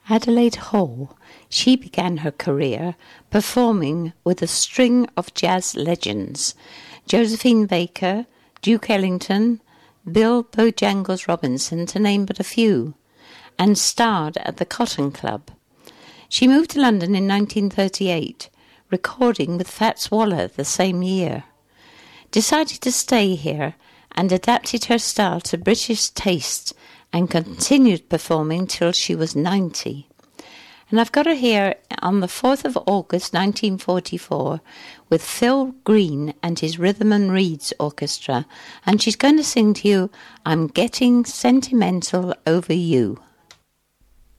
Adelaide Hall, she began her career performing with a string of jazz legends, Josephine Baker, Duke Ellington, Bill Bojangles Robinson, to name but a few, and starred at the Cotton Club. She moved to London in 1938, recording with Fats Waller the same year. Decided to stay here and adapted her style to British taste and continued performing till she was 90. And I've got her here on the 4th of August 1944 with Phil Green and his Rhythm and Reeds Orchestra, and she's going to sing to you, I'm Getting Sentimental Over You.